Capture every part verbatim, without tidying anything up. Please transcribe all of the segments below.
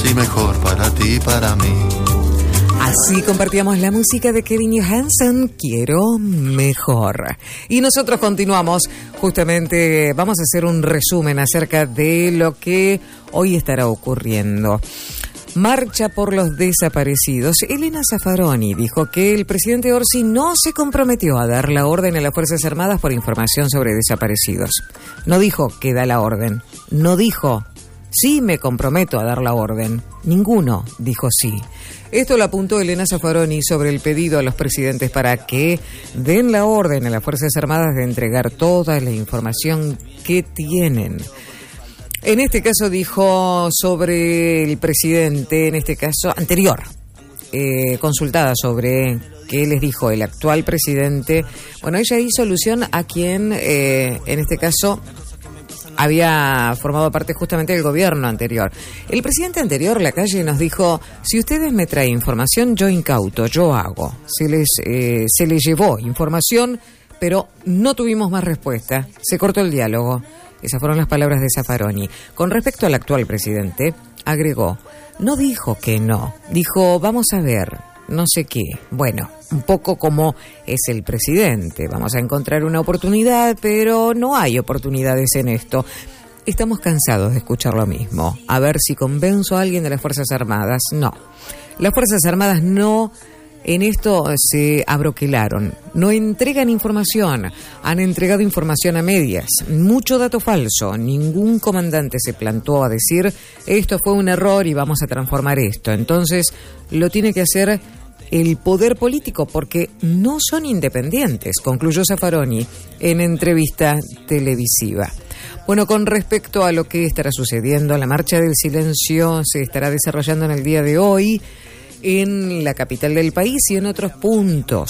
más y mejor para ti y para mí. Así compartíamos la música de Kevin Johansen, Quiero Mejor. Y nosotros continuamos, justamente vamos a hacer un resumen acerca de lo que hoy estará ocurriendo. Marcha por los desaparecidos. Elena Zaffaroni dijo que el presidente Orsi no se comprometió a dar la orden a las Fuerzas Armadas por información sobre desaparecidos. No dijo que da la orden, no dijo sí me comprometo a dar la orden. Ninguno dijo sí. Esto lo apuntó Elena Zaffaroni sobre el pedido a los presidentes para que den la orden a las Fuerzas Armadas de entregar toda la información que tienen. En este caso dijo sobre el presidente, en este caso anterior, eh, consultada sobre qué les dijo el actual presidente. Bueno, ella hizo alusión a quien, eh, en este caso, había formado parte justamente del gobierno anterior. El presidente anterior, Lacalle, nos dijo, si ustedes me traen información, yo incauto, yo hago. Se les, eh, se les llevó información, pero no tuvimos más respuesta. Se cortó el diálogo. Esas fueron las palabras de Zaffaroni. Con respecto al actual presidente, agregó, no dijo que no, dijo, vamos a ver, no sé qué. Bueno, un poco como es el presidente. Vamos a encontrar una oportunidad, pero no hay oportunidades en esto. Estamos cansados de escuchar lo mismo. A ver si convenzo a alguien de las Fuerzas Armadas. No. Las Fuerzas Armadas no, en esto se abroquelaron. No entregan información. Han entregado información a medias. Mucho dato falso. Ningún comandante se plantó a decir, esto fue un error y vamos a transformar esto. Entonces, lo tiene que hacer el poder político, porque no son independientes, concluyó Zaffaroni en entrevista televisiva. Bueno, con respecto a lo que estará sucediendo, la Marcha del Silencio se estará desarrollando en el día de hoy en la capital del país y en otros puntos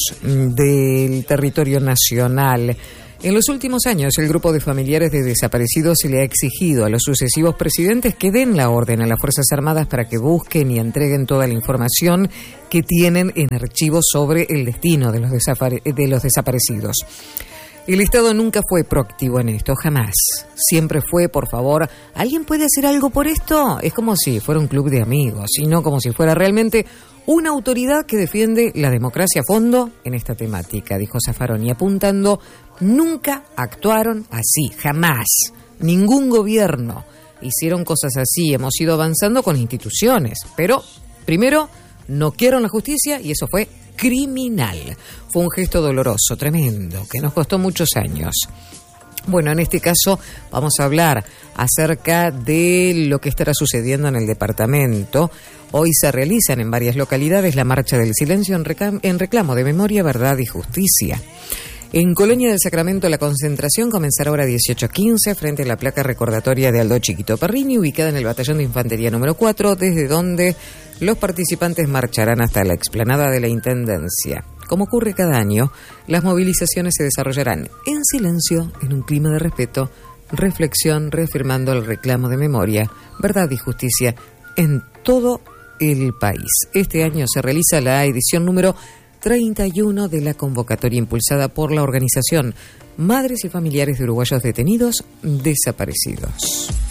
del territorio nacional. En los últimos años, el grupo de familiares de desaparecidos se le ha exigido a los sucesivos presidentes que den la orden a las Fuerzas Armadas para que busquen y entreguen toda la información que tienen en archivos sobre el destino de los, desapare- de los desaparecidos. El Estado nunca fue proactivo en esto, jamás. Siempre fue, por favor, ¿alguien puede hacer algo por esto? Es como si fuera un club de amigos, y no como si fuera realmente una autoridad que defiende la democracia a fondo en esta temática, dijo Zaffaroni, apuntando, nunca actuaron así, jamás. Ningún gobierno hicieron cosas así, hemos ido avanzando con instituciones, pero primero no quieren la justicia y eso fue criminal. Fue un gesto doloroso, tremendo, que nos costó muchos años. Bueno, en este caso vamos a hablar acerca de lo que estará sucediendo en el departamento. Hoy se realizan en varias localidades la Marcha del Silencio en, recam- en reclamo de memoria, verdad y justicia. En Colonia del Sacramento la concentración comenzará ahora dieciocho quince frente a la placa recordatoria de Aldo Chiquito Perrini, ubicada en el Batallón de Infantería número cuatro, desde donde los participantes marcharán hasta la explanada de la Intendencia. Como ocurre cada año, las movilizaciones se desarrollarán en silencio, en un clima de respeto, reflexión, reafirmando el reclamo de memoria, verdad y justicia en todo el país. Este año se realiza la edición número treinta y uno de la convocatoria impulsada por la organización Madres y Familiares de Uruguayos Detenidos Desaparecidos.